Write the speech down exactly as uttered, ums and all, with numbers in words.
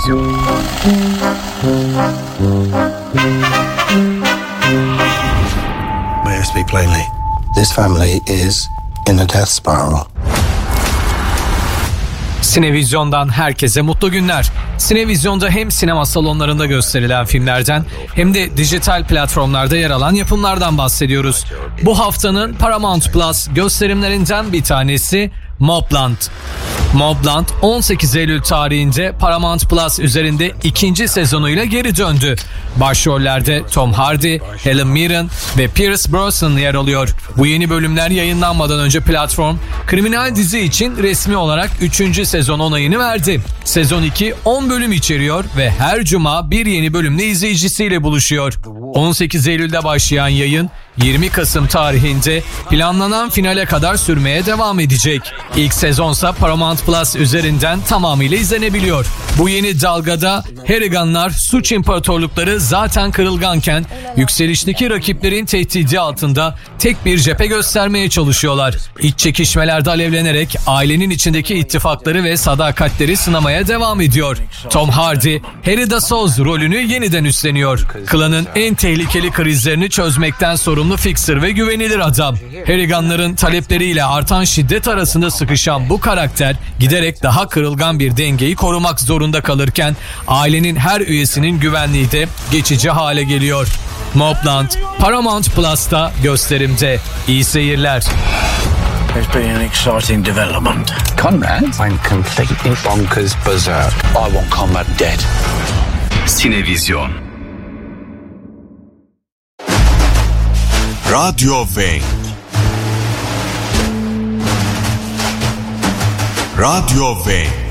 May I speak plainly? This family is in a death spiral. Sinevizyon'dan herkese mutlu günler. Sinevizyon'da hem sinema salonlarında gösterilen filmlerden hem de dijital platformlarda yer alan yapımlardan bahsediyoruz. Bu haftanın Paramount Plus gösterimlerinden bir tanesi Mobland. Mobland on sekiz Eylül tarihinde Paramount Plus üzerinde ikinci sezonuyla geri döndü. Başrollerde Tom Hardy, Helen Mirren ve Pierce Brosnan yer alıyor. Bu yeni bölümler yayınlanmadan önce platform, kriminal dizi için resmi olarak üçüncü sezon onayını verdi. Sezon iki on bölüm içeriyor ve her cuma bir yeni bölümle izleyicisiyle buluşuyor. on sekiz Eylül'de başlayan yayın yirmi Kasım tarihinde planlanan finale kadar sürmeye devam edecek. İlk sezonsa Paramount Plus üzerinden tamamıyla izlenebiliyor. Bu yeni dalgada Harriganlar suç imparatorlukları zaten kırılganken yükselişteki rakiplerin tehdidi altında tek bir cephe göstermeye çalışıyorlar. İç çekişmelerde alevlenerek ailenin içindeki ittifakları ve sadakatleri sınamaya devam ediyor. Tom Hardy, Harry Dassault rolünü yeniden üstleniyor. Klanın en tehlikeli krizlerini çözmekten sorumlu fixer ve güvenilir adam. Harriganların talepleriyle artan şiddet arasında sıkışan bu karakter giderek daha kırılgan bir dengeyi korumak zorunda kalırken ailenin her üyesinin güvenliği de geçici hale geliyor. Mobland, Paramount Plus'ta gösterimde. İyi seyirler. There's been an exciting development. Conrad? I'm completely bonkers berserk. I want Conrad dead. Sinevizyon. Radyo Wenk. Radyo Wenk.